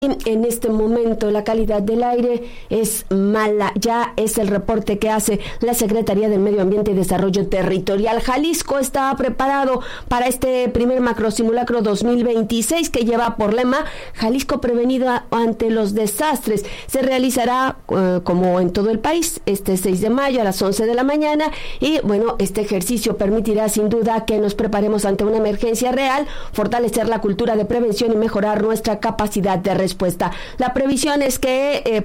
En este momento la calidad del aire es mala, ya es el reporte que hace la Secretaría del Medio Ambiente y Desarrollo Territorial. Jalisco está preparado para este primer macrosimulacro 2026 que lleva por lema Jalisco prevenida ante los desastres. Se realizará como en todo el país este 6 de mayo a las 11 de la mañana y bueno, este ejercicio permitirá sin duda que nos preparemos ante una emergencia real, fortalecer la cultura de prevención y mejorar nuestra capacidad de respuesta. La previsión es que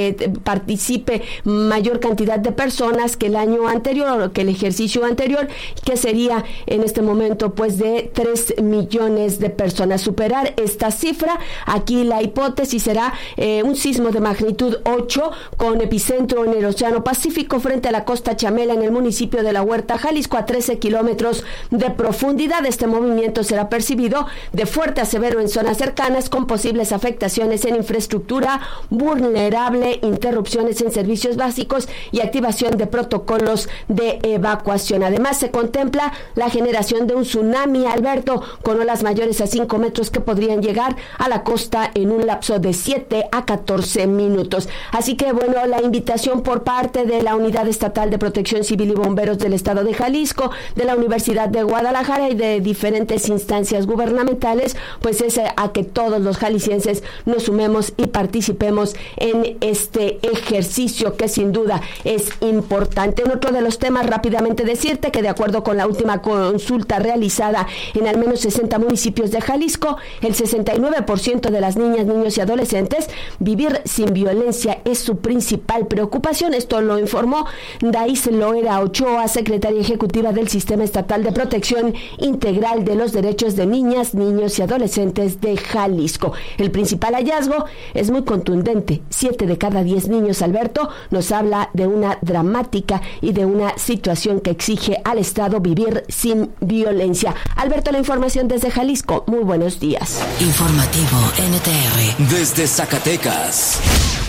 participe mayor cantidad de personas que el año anterior o que el ejercicio anterior, que sería en este momento pues de 3 millones de personas. Superar esta cifra, aquí la hipótesis será un sismo de magnitud 8 con epicentro en el Océano Pacífico frente a la costa Chamela en el municipio de La Huerta, Jalisco, a 13 kilómetros de profundidad. Este movimiento será percibido de fuerte a severo en zonas cercanas con posibles afectaciones en infraestructura vulnerable, interrupciones en servicios básicos y activación de protocolos de evacuación. Además, se contempla la generación de un tsunami, Alberto, con olas mayores a 5 metros que podrían llegar a la costa en un lapso de 7 a 14 minutos. Así que, bueno, la invitación por parte de la Unidad Estatal de Protección Civil y Bomberos del Estado de Jalisco, de la Universidad de Guadalajara y de diferentes instancias gubernamentales, pues es a que todos los jaliscienses nos sumemos y participemos en este ejercicio que sin duda es importante. En otro de los temas, rápidamente decirte que de acuerdo con la última consulta realizada en al menos 60 municipios de Jalisco, el 69% de las niñas, niños y adolescentes vivir sin violencia es su principal preocupación. Esto lo informó Daís Loera Ochoa, secretaria ejecutiva del Sistema Estatal de Protección Integral de los Derechos de Niñas, Niños y Adolescentes de Jalisco. El principal hallazgo es muy contundente. 7 de cada 10 niños, Alberto, nos habla de una dramática y de una situación que exige al Estado vivir sin violencia. Alberto, la información desde Jalisco. Muy buenos días. Informativo NTR. Desde Zacatecas.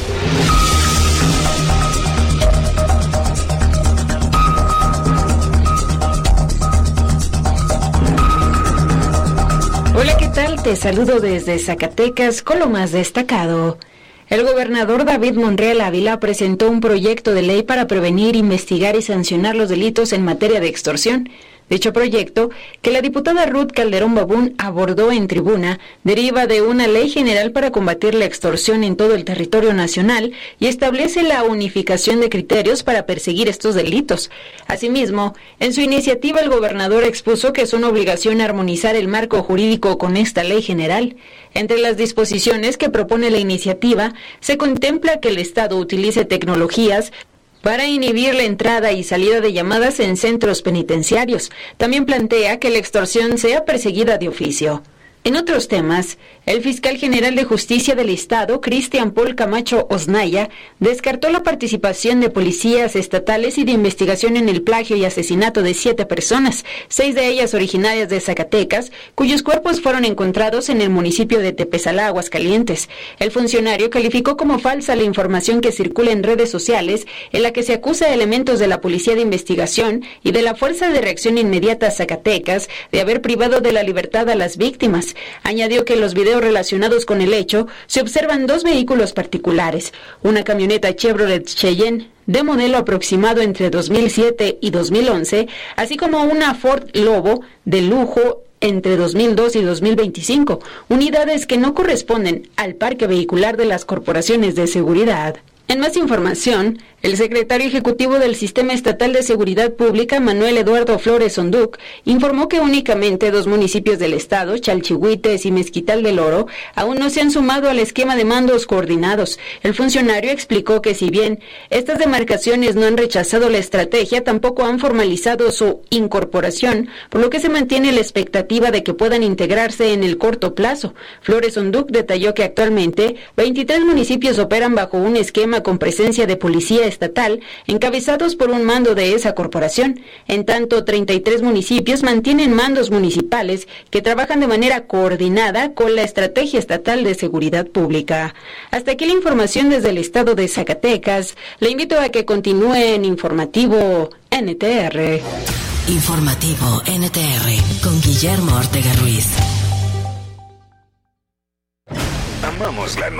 Hola, ¿qué tal? Te saludo desde Zacatecas con lo más destacado. El gobernador David Monreal Ávila presentó un proyecto de ley para prevenir, investigar y sancionar los delitos en materia de extorsión. Dicho proyecto, que la diputada Ruth Calderón Babún abordó en tribuna, deriva de una ley general para combatir la extorsión en todo el territorio nacional y establece la unificación de criterios para perseguir estos delitos. Asimismo, en su iniciativa el gobernador expuso que es una obligación armonizar el marco jurídico con esta ley general. Entre las disposiciones que propone la iniciativa, se contempla que el Estado utilice tecnologías para inhibir la entrada y salida de llamadas en centros penitenciarios. También plantea que la extorsión sea perseguida de oficio. En otros temas, el fiscal general de Justicia del Estado, Cristian Paul Camacho Osnaya, descartó la participación de policías estatales y de investigación en el plagio y asesinato de 7 personas, 6 de ellas originarias de Zacatecas, cuyos cuerpos fueron encontrados en el municipio de Tepezalá, Aguascalientes. El funcionario calificó como falsa la información que circula en redes sociales en la que se acusa a elementos de la Policía de Investigación y de la Fuerza de Reacción Inmediata Zacatecas de haber privado de la libertad a las víctimas. Añadió que en los videos relacionados con el hecho se observan 2 vehículos particulares, una camioneta Chevrolet Cheyenne de modelo aproximado entre 2007 y 2011, así como una Ford Lobo de lujo entre 2002 y 2025, unidades que no corresponden al parque vehicular de las corporaciones de seguridad. En más información, el secretario ejecutivo del Sistema Estatal de Seguridad Pública, Manuel Eduardo Flores Onduc, informó que únicamente 2 municipios del estado, Chalchihuites y Mezquital del Oro, aún no se han sumado al esquema de mandos coordinados. El funcionario explicó que si bien estas demarcaciones no han rechazado la estrategia, tampoco han formalizado su incorporación, por lo que se mantiene la expectativa de que puedan integrarse en el corto plazo. Flores Onduc detalló que actualmente 23 municipios operan bajo un esquema con presencia de policía estatal, encabezados por un mando de esa corporación. En tanto, 33 municipios mantienen mandos municipales que trabajan de manera coordinada con la Estrategia Estatal de Seguridad Pública. Hasta aquí la información desde el estado de Zacatecas. Le invito a que continúe en Informativo NTR. Informativo NTR con Guillermo Ortega Ruiz. informamos la